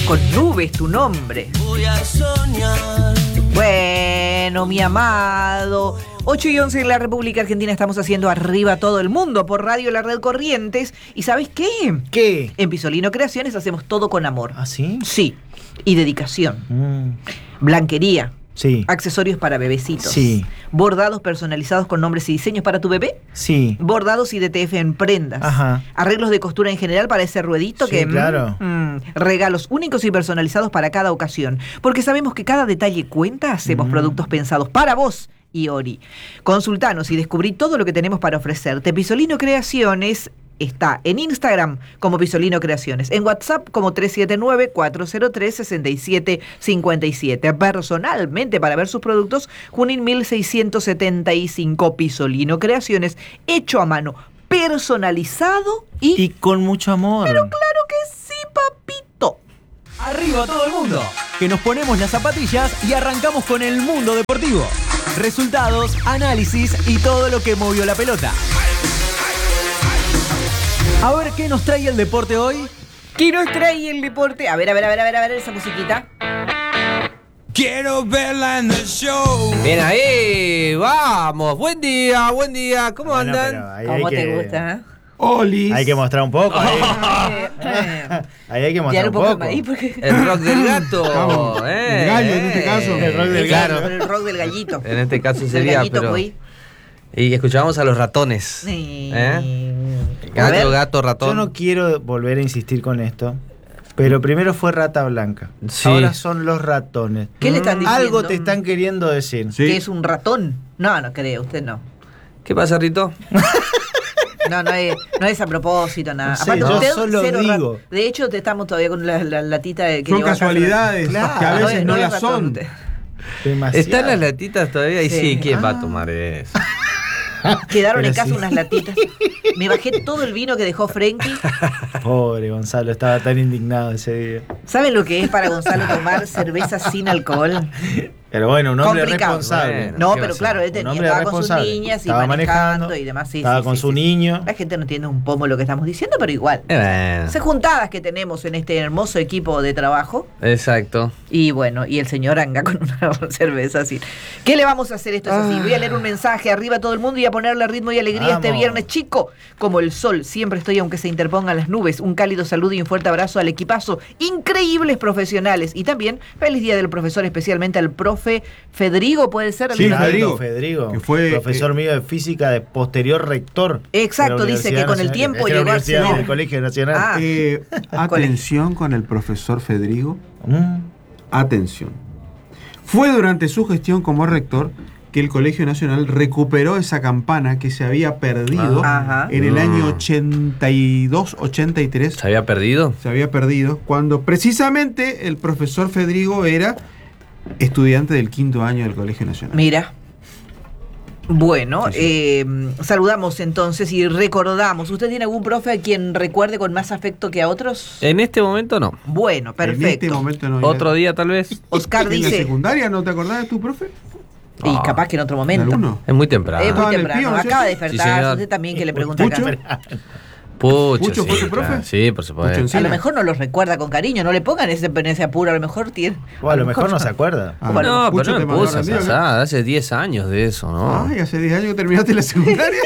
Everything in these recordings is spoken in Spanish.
Con nubes tu nombre. Voy a soñar. Bueno, mi amado. 8:11 en la República Argentina. Estamos haciendo Arriba Todo el Mundo por Radio La Red Corrientes. ¿Y sabes qué? ¿Qué? En Pisolino Creaciones hacemos todo con amor. ¿Ah, sí? Sí. Y dedicación. Blanquería. Sí. Accesorios para bebecitos. Sí. Bordados personalizados con nombres y diseños para tu bebé. Sí. Bordados y DTF en prendas. Ajá. Arreglos de costura en general para ese ruedito Sí, que... claro. Regalos únicos y personalizados para cada ocasión. Porque sabemos que cada detalle cuenta, hacemos productos pensados para vos y Ori. Consultanos y descubrí todo lo que tenemos para ofrecerte. Pisolino Creaciones está en Instagram como Pisolino Creaciones, en WhatsApp como 379-403-6757. Personalmente, para ver sus productos, Junín 1675. Pisolino Creaciones, hecho a mano, personalizado Y con mucho amor. Pero claro que sí, papito. Arriba todo el mundo, que nos ponemos las zapatillas y arrancamos con el mundo deportivo. Resultados, análisis y todo lo que movió la pelota. A ver qué nos trae el deporte hoy. ¿Qué nos trae el deporte? A ver esa musiquita. Quiero verla en el show. Bien ahí, vamos. Buen día. ¿Cómo Bueno, andan? pero ahí ¿Cómo hay te que- gusta? Olis. Hay que mostrar un poco. Ahí hay que mostrar Ya un un poco poco. ahí porque... El rock del gato. Vamos, el gallo en este caso. El rock del Claro. gallo. Pero el rock del gallito. En este caso Del sería, gallito, pero... güey. Y escuchábamos a los ratones. Sí. Gato, A ver. gato, ratón. Yo no quiero volver a insistir con esto, pero primero fue Rata Blanca. Sí. Ahora son los ratones. ¿Qué le están diciendo? Algo te están queriendo decir. Sí. ¿Que es un ratón? No creo, usted no. ¿Qué pasa, Rito? No es a propósito, nada. No sé, yo usted, solo cero digo. De hecho, estamos todavía con la latita de que Son llevó acá. casualidades Claro. que a veces no es las ratón son. usted. Demasiado. ¿Están las latitas todavía? Y Sí. sí, ¿quién va a tomar eso? Quedaron Pero en casa sí. unas latitas. Me bajé todo el vino que dejó Frenkie. Pobre Gonzalo, estaba tan indignado ese día. ¿Saben lo que es para Gonzalo tomar cerveza sin alcohol? Pero bueno, un hombre Complicado. responsable. Bueno. No, ¿qué va pero a claro, ser? él tenía, Un hombre estaba con sus responsable. niñas y Estaba manejando manejando, y demás. Sí, estaba sí, con sí, su sí. niño. La gente no entiende un pomo lo que estamos diciendo, pero igual. Bueno, Esas juntadas que tenemos en este hermoso equipo de trabajo. exacto. Y bueno, y el señor anga con una cerveza así. ¿Qué le vamos a hacer? Esto es así. Voy a leer un mensaje arriba a todo el mundo y a ponerle ritmo y alegría este Vamos. viernes, chico. Como el sol, siempre estoy aunque se interpongan las nubes. Un cálido saludo y un fuerte abrazo al equipazo. Increíbles profesionales. Y también feliz día del profesor, especialmente al profe Federigo, ¿puede ser? Sí, Claro, Federigo. Federico, Que fue, profesor mío de física, de posterior rector. Exacto, de la dice que con el Universidad tiempo Nacional- de la llegó a Universidad ser- del Colegio Nacional. Ah. Atención con el profesor Federigo. Mm. Atención. Fue durante su gestión como rector que el Colegio Nacional recuperó esa campana que se había perdido Ajá. en el año 82-83. ¿Se había perdido? Se había perdido cuando precisamente el profesor Federigo era estudiante del 5º año del Colegio Nacional. Mira. Bueno, saludamos entonces y recordamos. ¿Usted tiene algún profe a quien recuerde con más afecto que a otros? En este momento no. Bueno, perfecto. En este momento no. Otro día tal vez. Oscar ¿En la dice, secundaria no te acordás de tu profe? y capaz que en otro ¿De momento. alumno? Es muy temprano. Es muy Estaba en el temprano, pío, ¿no es acaba de cierto? Sí, despertar. señor. Usted también que le pregunta ¿Pucho? acá. Pucho, ¿Pucho fue sí, tu profe? claro. Sí, por supuesto. Pucho en sí. A lo mejor no los recuerda con cariño, no le pongan en ese apuro, a lo mejor tiene. O a lo mejor no se acuerda. Ah, Bueno, No, Pucho pero no te me mandó puse rendido, ¿no? pasada. Hace 10 años de eso, ¿no? Ay, hace 10 años que terminaste la secundaria.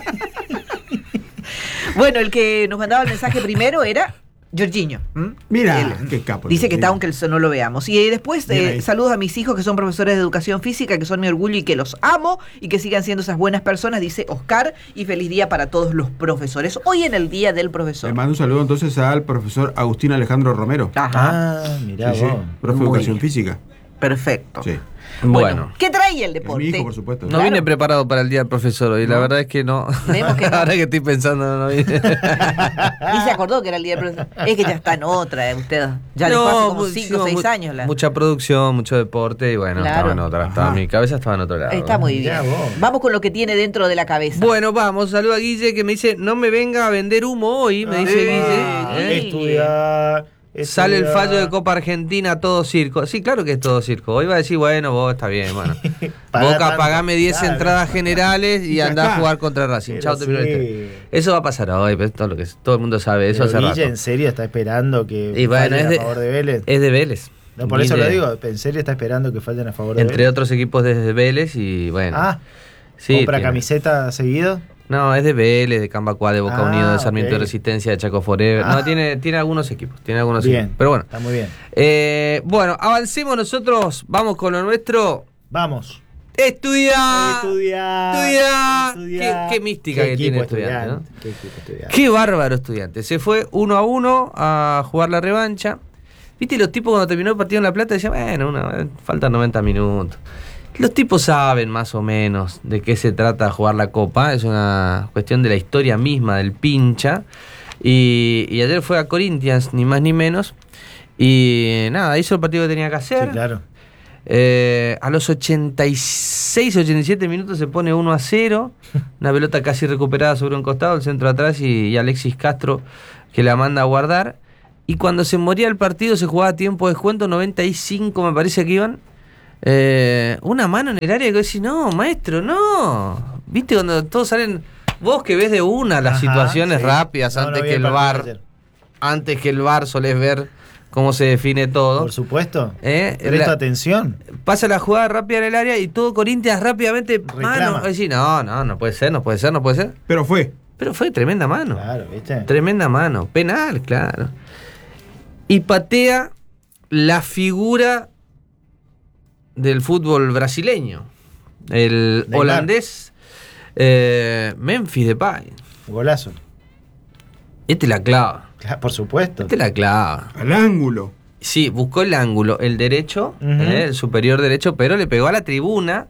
Bueno, el que nos mandaba el mensaje primero era Jorginho. Mira, Él qué capo. dice que está aunque no lo veamos. Y después Bien ahí. saludos a mis hijos que son profesores de educación física, que son mi orgullo y que los amo y que sigan siendo esas buenas personas, dice Oscar, y feliz día para todos los profesores. Hoy en el Día del Profesor. Le mando un saludo entonces al profesor Agustín Alejandro Romero. Ajá, Ah, mirá Sí, sí, vos. profe de Muy educación bien. física. perfecto. Sí. Bueno. ¿Qué trae el Es mi deporte? hijo, por supuesto. No Claro. vine preparado para el día del profesor hoy, la No. verdad es que no. Vemos que no. Ahora que estoy pensando, no vine. Ni se acordó que era el Día del Profesor. Es que ya está en otra, usted. Ya le pasó como 5 o 6 años. Mucha producción, mucho deporte y bueno, Claro. estaba en otra. Estaba, Ajá. mi cabeza estaba en otro lado. Está muy bien. Mirá vos. Vamos con lo que tiene dentro de la cabeza. Bueno, vamos, saludo a Guille que me dice, no me venga a vender humo hoy, me dice Guille. Ah, ¿eh? sí. Estudiar, Sale el fallo de Copa Argentina, todo circo. Sí, claro que es todo circo. Hoy va a decir, bueno, vos está bien, bueno. Boca, pagame 10 entradas generales y andá a jugar contra Racing. Chao, terminó el tema. Eso va a pasar hoy, pero todo, todo el mundo sabe. Eso hace rato. ¿En serio está esperando que bueno, fallen a favor de Vélez? Es de Vélez. No, por eso lo digo, ¿en serio está esperando que fallen a favor de Vélez? Entre otros equipos de Vélez y bueno. Sí, ¿compra camiseta seguido? No, es de Vélez, de Cambacuá, de Boca Unido, de Sarmiento de Resistencia, de Chaco Forever. No, tiene algunos equipos. Tiene algunos bien, equipos. Pero bueno. Está muy bien. Bueno, avancemos nosotros. Vamos con lo nuestro. Vamos. Estudiar. Qué mística que tiene Estudiante, ¿no? Qué bárbaro Estudiante. Se fue 1-1 a jugar la revancha. ¿Viste los tipos cuando terminó el partido en La Plata? Decían, bueno, faltan 90 minutos. Los tipos saben más o menos de qué se trata jugar la Copa. Es una cuestión de la historia misma del pincha. Y ayer fue a Corinthians, ni más ni menos. Y nada, hizo el partido que tenía que hacer. Sí, claro. A los 86, 87 minutos se pone 1-0. Una pelota casi recuperada sobre un costado, el centro atrás y Alexis Castro que la manda a guardar. Y cuando se moría el partido, se jugaba a tiempo de descuento, 95 me parece que iban. Una mano en el área que decís, no, maestro, no. ¿Viste cuando todos salen? Vos que ves de una las situaciones rápidas antes que el VAR. Antes que el VAR solés ver cómo se define todo. Por supuesto. Presta atención. Pasa la jugada rápida en el área y todo Corinthians rápidamente mano. Decís, no puede ser. Pero fue tremenda mano. Claro, ¿viste? Tremenda mano. Penal, claro. Y patea la figura del fútbol brasileño, el Neymar. holandés Memphis Depay. Golazo. La clava. Por supuesto. La clava. Al ángulo. Sí, buscó el ángulo, el derecho, el superior derecho, pero le pegó a la tribuna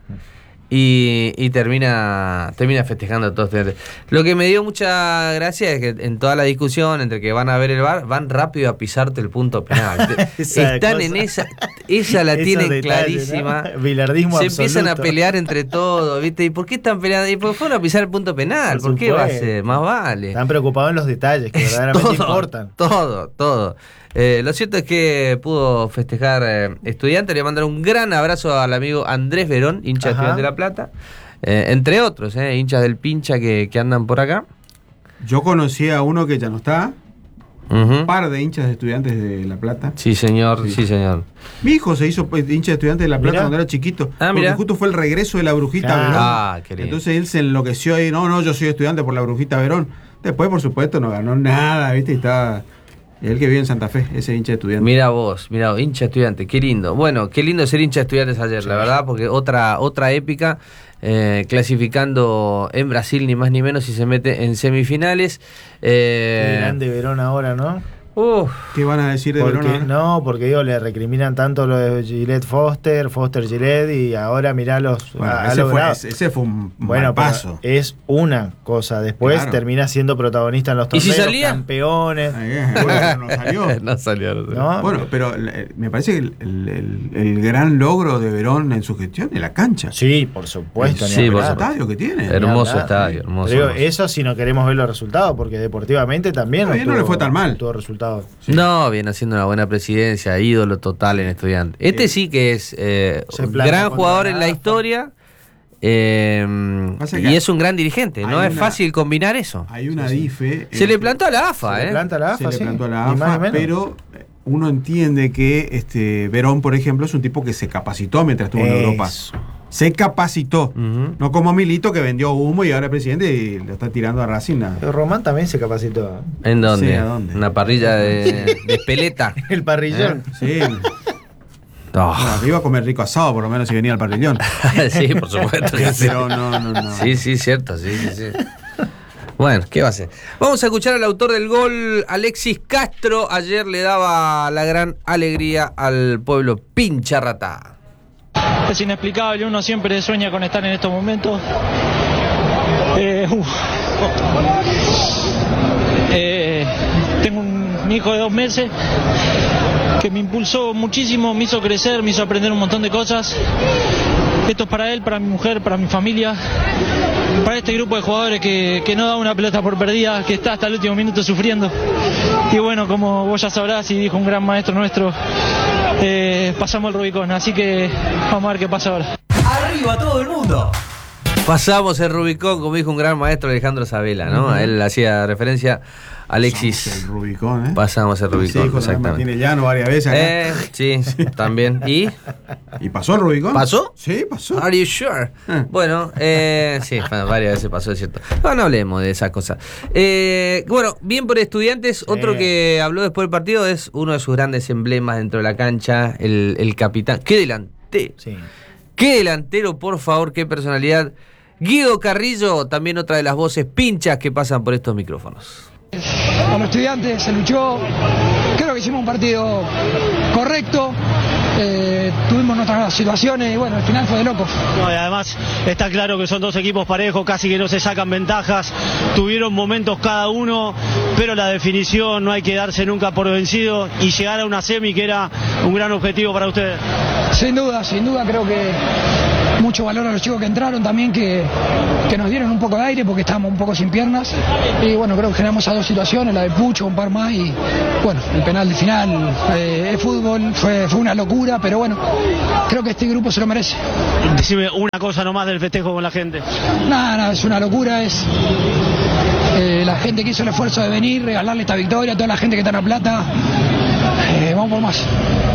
y termina festejando a todos. Lo que me dio mucha gracia es que en toda la discusión entre que van a ver el VAR, van rápido a pisarte el punto penal. Están en esa la tienen detalles, clarísima. ¿no? Bilardismo se absoluto. Empiezan a pelear entre todos, ¿viste? ¿Y por qué están peleando? ¿Y por qué fueron a pisar el punto penal? ¿Por qué va a ser? Más vale. Están preocupados en los detalles que verdaderamente importan. Todo. Lo cierto es que pudo festejar Estudiante. Le mandaron un gran abrazo al amigo Andrés Verón, hincha de Estudiante de La Plata. Entre otros, hinchas del pincha que andan por acá. Yo conocí a uno que ya no está. Un par de hinchas de Estudiantes de La Plata. Sí, señor. Mi hijo se hizo hincha de Estudiantes de La Plata cuando era chiquito. Porque justo fue el regreso de la Brujita Verón. Qué lindo. Entonces él se enloqueció ahí. No, yo soy estudiante por la Brujita Verón. Después, por supuesto, no ganó nada, ¿viste? Y estaba... El que vive en Santa Fe, ese hincha de Estudiantes. Mira vos, hincha de Estudiantes, qué lindo. Bueno, qué lindo ser hincha de Estudiantes ayer, la verdad, porque otra épica, clasificando en Brasil, ni más ni menos, y se mete en semifinales. Qué grande Verón ahora, ¿no? ¿Qué van a decir de Verón? No, porque le recriminan tanto lo de Gillette Foster Gillette, y ahora mirá ese fue un mal paso. Es una cosa. Después termina siendo protagonista en los torneos, ¿y si salía? Campeones. No salió. ¿No? Bueno, pero me parece que el gran logro de Verón en su gestión es la cancha. Sí, por supuesto. El estadio que tiene. Hermoso estadio, hermoso. Eso si no queremos ver los resultados, porque deportivamente también no le fue tan mal. Tuvo resultados. Sí. No, viene haciendo una buena presidencia, ídolo total en Estudiantes. Sí que es gran jugador en la historia y es un gran dirigente. No es fácil combinar eso. Hay una dife. Se le plantó a la AFA, Se le plantó a la AFA, pero uno entiende que Verón, por ejemplo, es un tipo que se capacitó mientras estuvo en Europa. Se capacitó. No como Milito, que vendió humo y ahora es presidente y lo está tirando a Racing. Román también se capacitó. ¿En dónde? Sí, ¿a dónde? Una parrilla de peleta. El parrillón. Sí. Iba a comer rico asado, por lo menos, si venía al parrillón. Sí, por supuesto que sí. Pero no. Sí, cierto, sí. Bueno, ¿qué va a hacer? Vamos a escuchar al autor del gol, Alexis Castro. Ayer le daba la gran alegría al pueblo Pincharratá. Es inexplicable, uno siempre sueña con estar en estos momentos. Tengo un hijo de 2 meses que me impulsó muchísimo, me hizo crecer, me hizo aprender un montón de cosas. Esto es para él, para mi mujer, para mi familia. para este grupo de jugadores que no da una pelota por perdida, que está hasta el último minuto sufriendo. Y bueno, como vos ya sabrás y dijo un gran maestro nuestro, pasamos el Rubicón, así que vamos a ver qué pasa ahora. ¡Arriba todo el mundo! Pasamos el Rubicón, como dijo un gran maestro, Alejandro Sabela, ¿no? Él hacía referencia a Alexis. Pasamos el Rubicón, ¿eh? Pasamos el Rubicón, Sí, con exactamente. Martínez Llano varias veces acá. Sí, también. ¿Y? ¿Y pasó el Rubicón? ¿Pasó? Sí, pasó. Are you sure? Bueno, sí, varias veces pasó, es cierto. No hablemos de esas cosas. Bueno, bien por Estudiantes. Otro que habló después del partido es uno de sus grandes emblemas dentro de la cancha, el capitán. ¡Qué delantero! Sí. ¡Qué delantero, por favor! ¡Qué personalidad! Guido Carrillo, también otra de las voces pinchas que pasan por estos micrófonos. A los Estudiantes se luchó, creo que hicimos un partido correcto, tuvimos nuestras situaciones y bueno, el final fue de locos. No, y además está claro que son dos equipos parejos, casi que no se sacan ventajas, tuvieron momentos cada uno, pero la definición no hay que darse nunca por vencido y llegar a una semi que era un gran objetivo para ustedes. Sin duda, creo que mucho valor a los chicos que entraron también, que nos dieron un poco de aire porque estábamos un poco sin piernas y bueno, creo que generamos a dos situaciones, la de Pucho, un par más y bueno, el penal de final, es fútbol, fue una locura, pero bueno, creo que este grupo se lo merece. Decime una cosa nomás del festejo con la gente. Nada, es una locura, es la gente que hizo el esfuerzo de venir, regalarle esta victoria, a toda la gente que está en La Plata, vamos por más.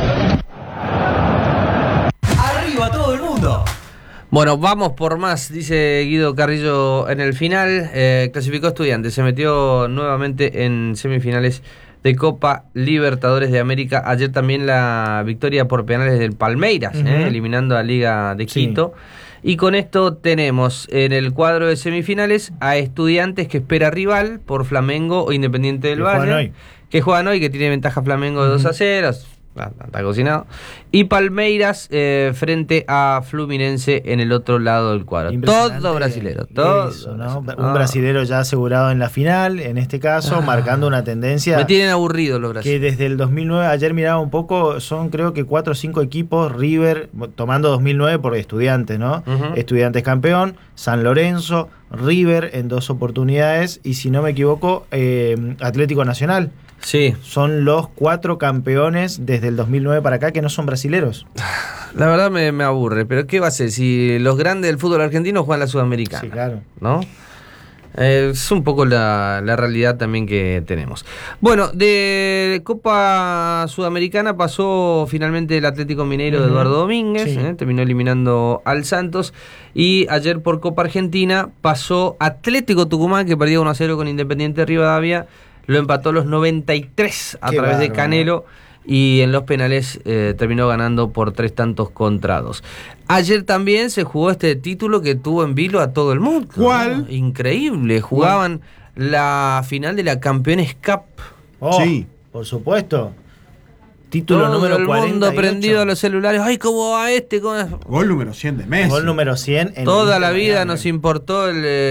¡Arriba todo el mundo! Bueno, vamos por más, dice Guido Carrillo en el final. Clasificó Estudiantes, se metió nuevamente en semifinales de Copa Libertadores de América. Ayer también la victoria por penales del Palmeiras, eliminando a Liga de Quito. Y con esto tenemos en el cuadro de semifinales a Estudiantes, que espera rival por Flamengo o Independiente del Valle, que juegan hoy, que tiene ventaja Flamengo de 2-0. Está cocinado. Y Palmeiras frente a Fluminense en el otro lado del cuadro. Todo brasilero. Todo eso, ¿no? Un brasilero ya asegurado en la final, en este caso, marcando una tendencia. Me tienen aburrido los brasileños. Que desde el 2009, ayer miraba un poco, son creo que 4 o 5 equipos, River, tomando 2009 por Estudiantes, ¿no? Estudiantes campeón, San Lorenzo, River en 2 oportunidades y si no me equivoco, Atlético Nacional. Sí. Son los 4 campeones desde el 2009 para acá que no son brasileros. La verdad me aburre, pero ¿qué va a ser? Si los grandes del fútbol argentino juegan la Sudamericana. Sí, claro. ¿No? Es un poco la realidad también que tenemos. Bueno, de Copa Sudamericana pasó finalmente el Atlético Mineiro de Eduardo Domínguez, terminó eliminando al Santos. Y ayer por Copa Argentina pasó Atlético Tucumán, que perdía 1-0 con Independiente Rivadavia. Lo empató a los 93 a través de Canelo y en los penales terminó ganando por 3-2. Ayer también se jugó este título que tuvo en vilo a todo el mundo. ¿Cuál? ¿No? Increíble. Jugaban la final de la Campeones Cup. Sí, por supuesto. Título todo número el 48. mundo prendido a los celulares. ¡Ay, cómo va este! Gol número 100 de Messi. Gol número 100. Toda la vida nos importó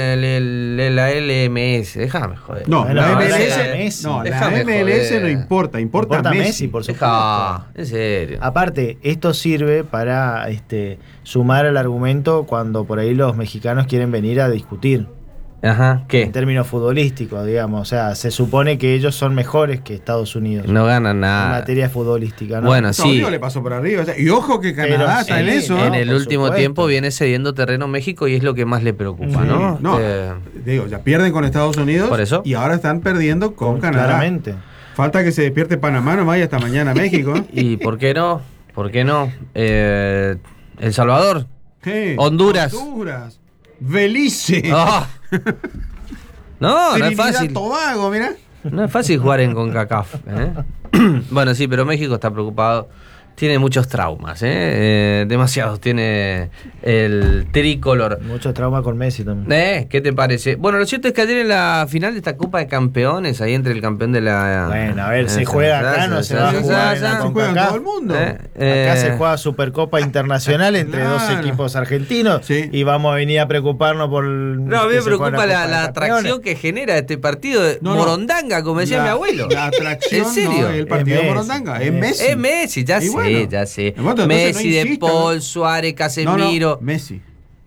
la LMS. Déjame joder. No, bueno, la MLS. No, la Déjame MLS joder. no importa. Importa Messi. Por supuesto. En serio. Aparte, esto sirve para sumar al argumento cuando por ahí los mexicanos quieren venir a discutir. Ajá, ¿qué? En términos futbolísticos, digamos. O sea, se supone que ellos son mejores que Estados Unidos. No ganan En nada. materia futbolística, ¿no? Bueno, Estados sí. Unidos le pasó por arriba. Y ojo que Canadá está en eso. En el por último supuesto. tiempo viene cediendo terreno México y es lo que más le preocupa, Sí, ¿no? no, digo, ya pierden con Estados Unidos. Por eso. Y ahora están perdiendo con Canadá. Claramente. Falta que se despierte Panamá nomás y hasta mañana México. ¿Y por qué no? ¿Por qué no? El Salvador. Sí. Honduras. Belice. Ah. No es Trinidad, fácil. Tobago, mira. No es fácil jugar en CONCACAF. Bueno, sí, pero México está preocupado. Tiene muchos traumas, demasiados. Tiene el tricolor. Mucho trauma con Messi también. ¿Qué te parece? Bueno, lo cierto es que ayer en la final de esta Copa de Campeones, ahí entre el campeón de la... Bueno, a ver, se juega acá, no se va a jugar en la Se juega en CONCACAF. todo el mundo. Acá se juega Supercopa Internacional entre Claro. dos equipos argentinos Sí. y vamos a venir a preocuparnos por... No, a mí me preocupa la atracción que genera este partido de No, no. morondanga, como decía mi abuelo. La atracción ¿En serio? no es el partido Es de Messi. Morondanga, es Messi. Es Messi, ya Y sé, bueno, ya sé. bueno, entonces Messi, no De insistan, Paul, ¿no? Suárez, Casemiro. Messi.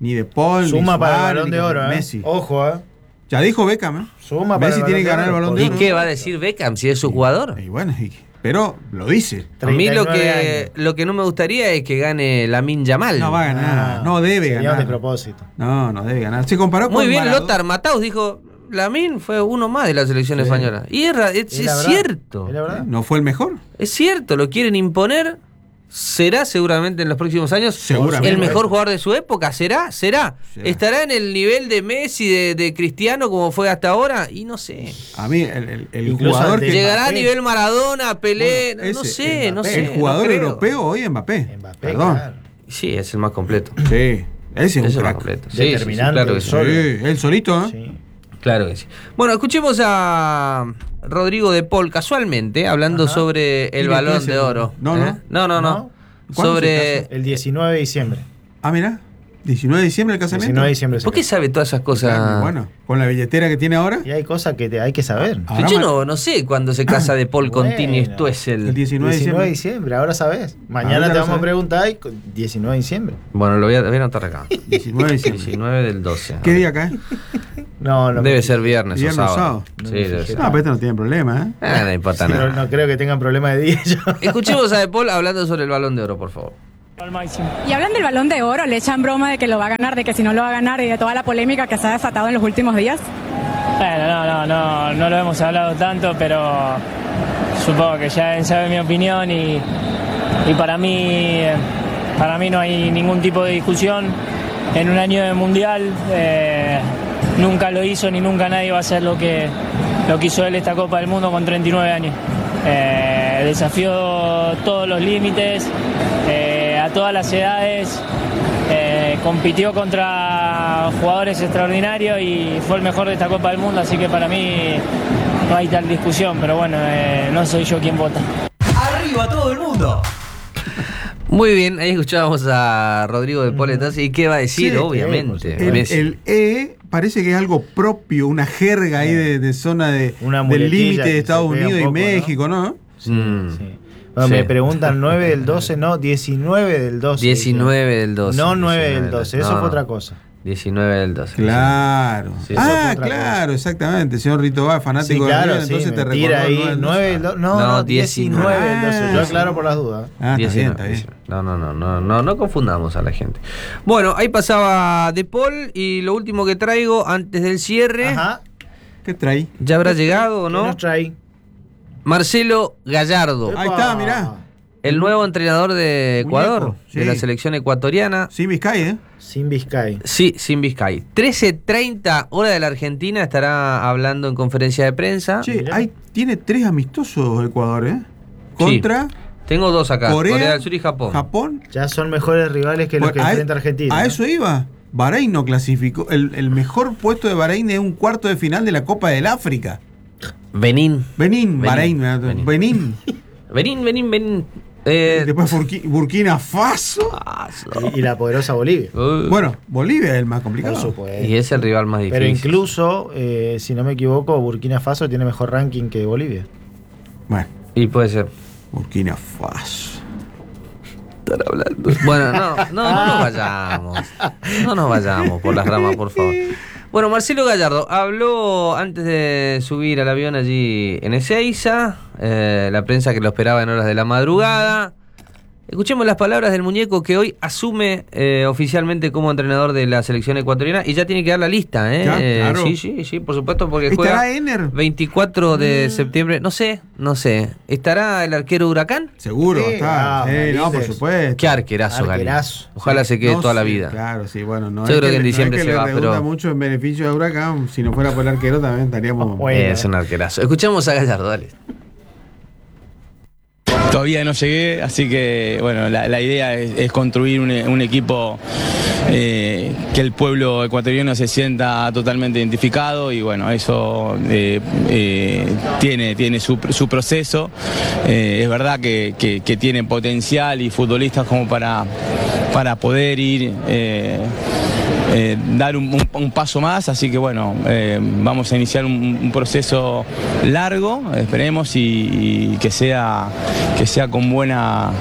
Ni de Paul, Suma ni para el Suárez, Balón ni de Oro, Messi. Ojo, Ya dijo Beckham, Suma para Messi el tiene que Balón de ganar el Oro. Balón de ¿Y Oro. qué va a decir Beckham si es su jugador? Y bueno, pero lo dice. A mí 39 lo que no me gustaría es que gane Lamine Yamal. No va a ganar, no debe sería un ganar. despropósito. No debe ganar. Se comparó con Muy bien, Maradona. Lothar Matthaus dijo, Lamine fue uno más de la selección española. Y es Es la verdad. cierto. Es la verdad. ¿No fue el mejor? Es cierto, lo quieren imponer. ¿Será seguramente en los próximos años Seguramente. el mejor jugador de su época? ¿Será? ¿Estará en el nivel de Messi, de Cristiano como fue hasta ahora? Y no sé. A mí, el Incluso jugador ante que... ¿Llegará a Mbappé. nivel Maradona, Pelé? Bueno, no ese, sé, no Mbappé. sé. El jugador no creo. europeo hoy es Mbappé. Perdón. Claro. Sí, es el más completo. Sí, ese es Ese un es el más crack. completo. Sí, Determinante, claro que sí. solo. Sí, él solito, ¿eh? Sí. Claro que sí. Bueno, escuchemos a Rodrigo de Paul casualmente hablando Ajá. sobre el ¿Quién Balón es de ese? Oro. No. No. ¿Cuándo Sobre... El 19 de diciembre. Ah, mira. 19 de diciembre el casamiento. 19 de diciembre. se ¿Por qué casa. sabe todas esas cosas? Bueno, con la billetera que tiene ahora. Y hay cosas que hay que saber. Ahora Yo no sé cuándo se casa de Paul con Bueno. Tini Stoessel. El 19 de 19 de diciembre. diciembre, ahora sabes. Mañana Ahora te lo vamos a sabes. preguntar. 19 de diciembre. Bueno, lo voy a anotar acá. 19 de diciembre. 19 del 12. ¿Qué día cae? No, Debe ser viernes o Viernes o sábado. sábado. Sí, debe ser. No, pero este no tiene problema, ¿eh? No importa Sí, nada. no creo que tengan problema de día. Escuchemos a De Paul hablando sobre el Balón de Oro, por favor. Y hablan del Balón de Oro, le echan broma de que lo va a ganar, de que si no lo va a ganar y de toda la polémica que se ha desatado en los últimos días. Bueno, no lo hemos hablado tanto, pero supongo que ya sabe mi opinión y para mí no hay ningún tipo de discusión. En un año de mundial nunca lo hizo ni nunca nadie va a hacer lo que hizo él esta Copa del Mundo con 39 años. Desafió todos los límites, a todas las edades, compitió contra jugadores extraordinarios y fue el mejor de esta Copa del Mundo, así que para mí no hay tal discusión, pero bueno, no soy yo quien vota. ¡Arriba todo el mundo! Muy bien, ahí escuchábamos a Rodrigo de Paul entonces. ¿Y qué va a decir? Sí, Obviamente. Messi. El E parece que es algo propio, una jerga ahí de zona Una del muletilla límite que de Estados se pega Unidos un poco, y México, ¿no? Sí. Sí. Bueno, me preguntan 9 del 12, no, 19 del 12. 19 del 12. No 9 19 del 12, eso no, fue no. otra cosa. 19 del 12. Claro. Sí, eso fue Ah, otra claro, exactamente. Señor Rito va, fanático de River, entonces te mentira recordó ahí, el 9 del 12. No, No, 19 del 12. Yo Ah, aclaro por las dudas. Ah, está 19, bien, está bien. No confundamos a la gente. Bueno, ahí pasaba De Paul y lo último que traigo antes del cierre. Ajá. ¿Qué trae? ¿Ya habrá llegado o ¿Qué no? nos trae? Marcelo Gallardo, Ahí está, mirá. el nuevo entrenador de Ecuador, Muñeco, sí. de la selección ecuatoriana. Sí, Vizcay, ¿eh? Sin Vizcay. Sí, sin Vizcay. 13:30 hora de la Argentina estará hablando en conferencia de prensa. Che, tiene 3 amistosos Ecuador, ¿eh? Contra Tengo dos acá, Corea, Corea del Sur y Japón. Japón. Ya son mejores rivales que los que enfrenta Argentina. A eso iba. Bahrein no clasificó. El mejor puesto de Bahrein es un cuarto de final de la Copa del África. Benín. Bahrein. Benín. Después Burkina Faso. Y la poderosa Bolivia. Bueno, Bolivia es el más complicado. Por supuesto. Y es el rival más difícil. Pero incluso, si no me equivoco, Burkina Faso tiene mejor ranking que Bolivia. Bueno, Y puede ser. Burkina Faso. Estar hablando. Bueno, no nos vayamos. No nos vayamos por las ramas, por favor. Bueno, Marcelo Gallardo habló antes de subir al avión allí en Ezeiza, la prensa que lo esperaba en horas de la madrugada. Escuchemos las palabras del muñeco que hoy asume oficialmente como entrenador de la selección ecuatoriana y ya tiene que dar la lista, ¿eh? Ya, claro. Sí, por supuesto, porque ¿Estará juega Ener? 24 de septiembre. No sé. ¿Estará el arquero Huracán? Seguro, Sí, está. No, por supuesto. Qué arquerazo, Gary. Arquerazo. Ojalá se quede No, toda la sí, vida. Claro, sí, bueno, no. Yo es creo que en diciembre no es se que va, le redunda pero- mucho en beneficio de Huracán. Si no fuera por el arquero también estaríamos. Bueno. Es un arquerazo. Escuchamos a Gallardo, dale. Todavía no llegué, así que bueno, la idea es construir un equipo que el pueblo ecuatoriano se sienta totalmente identificado y bueno, eso tiene su proceso. Es verdad que tiene potencial y futbolistas como para poder ir dar un paso más, así que bueno, vamos a iniciar un proceso largo, esperemos, y que sea con buena,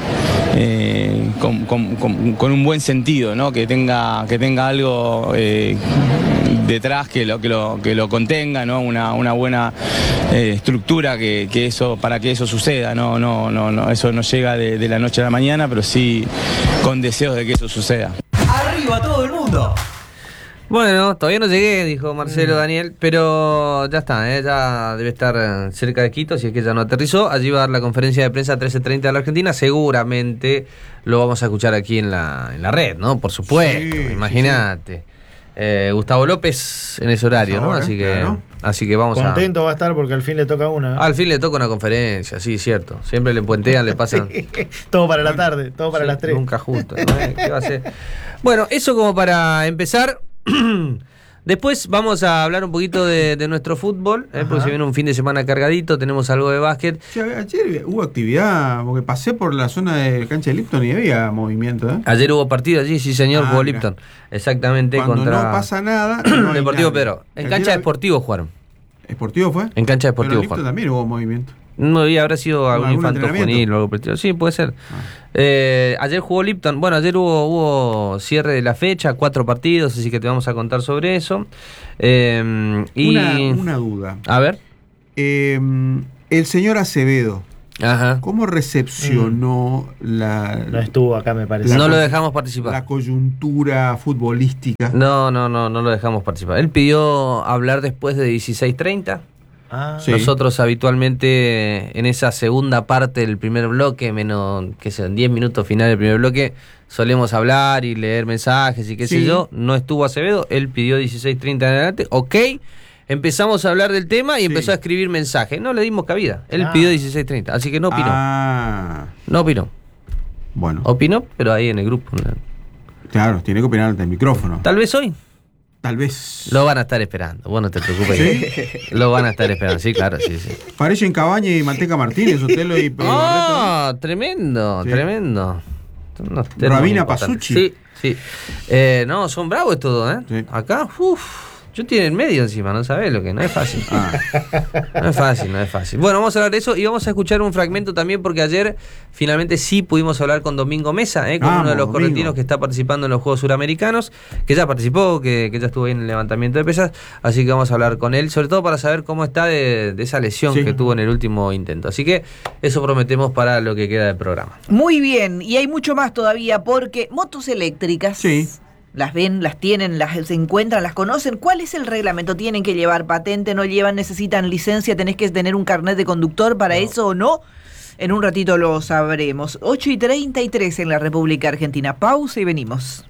con un buen sentido, ¿no? Que tenga algo detrás que lo contenga, ¿no? Una buena estructura que eso, para que eso suceda, no, eso no llega de la noche a la mañana, pero sí con deseos de que eso suceda. ¡Arriba todo el mundo! Bueno, todavía no llegué, dijo Marcelo Daniel, pero ya está, ya debe estar cerca de Quito, si es que ya no aterrizó. Allí va a dar la conferencia de prensa 13:30 de la Argentina, seguramente lo vamos a escuchar aquí en la red, ¿no? Por supuesto, sí, imagínate. Sí. Gustavo López en ese horario, ¿no? Así que, claro. Así que vamos contento va a estar porque al fin le toca una. Al fin le toca una conferencia, sí, cierto. Siempre le puentean, le pasan. Sí. Todo para la tarde, todo para las 3. Nunca justo, ¿no? ¿Qué va a ser? Bueno, eso como para empezar. Después vamos a hablar un poquito de nuestro fútbol, porque se viene un fin de semana cargadito, tenemos algo de básquet. Sí, ayer hubo actividad, porque pasé por la zona de cancha de Lipton y había movimiento. Ayer hubo partido allí, sí señor, jugó Lipton. Exactamente. Cuando contra no pasa nada, no Deportivo Pedro. En cancha de Sportivo jugaron. ¿Esportivo fue? En cancha de Sportivo jugaron. Pero en Lipton también hubo movimiento. No, y habrá sido algún infanto juvenil o algo por el estilo. Sí, puede ser. Ayer jugó Lipton. Bueno, ayer hubo cierre de la fecha, 4 partidos, así que te vamos a contar sobre eso. Una duda. A ver. El señor Acevedo. Ajá. ¿Cómo recepcionó No estuvo acá, me parece. No lo dejamos participar. La coyuntura futbolística. No lo dejamos participar. Él pidió hablar después de 16:30. Sí. Nosotros habitualmente en esa segunda parte del primer bloque, menos que sean 10 minutos final del primer bloque, solemos hablar y leer mensajes y qué sé yo. No estuvo Acevedo, él pidió 16:30 en adelante. Ok, empezamos a hablar del tema y empezó a escribir mensajes. No le dimos cabida, él pidió 16:30, así que no opinó. No opinó. Bueno. Opinó, pero ahí en el grupo. Claro, tiene que opinar ante el micrófono. Tal vez hoy. Tal vez. Lo van a estar esperando, vos no te preocupes. ¿Sí? Lo van a estar esperando, sí, claro, sí. Parecen Cabaña y Manteca Martínez, Otelo y tremendo, sí. Tremendo. Rabina Pasucci. Sí. No, son bravos todos, ¿eh? Sí. Acá, yo tiene en medio encima, no sabés lo que no es fácil. No es fácil. Bueno, vamos a hablar de eso y vamos a escuchar un fragmento también porque ayer finalmente sí pudimos hablar con Domingo Mesa, con uno de los correntinos que está participando en los Juegos Suramericanos, que ya participó, que ya estuvo ahí en el levantamiento de pesas, así que vamos a hablar con él, sobre todo para saber cómo está de esa lesión que tuvo en el último intento. Así que eso prometemos para lo que queda del programa. Muy bien, y hay mucho más todavía porque motos eléctricas... Sí. Las ven, las tienen, las encuentran, las conocen. ¿Cuál es el reglamento? ¿Tienen que llevar patente? ¿No llevan? ¿Necesitan licencia? ¿Tenés que tener un carnet de conductor para eso o no? En un ratito lo sabremos. 8:33 en la República Argentina. Pausa y venimos.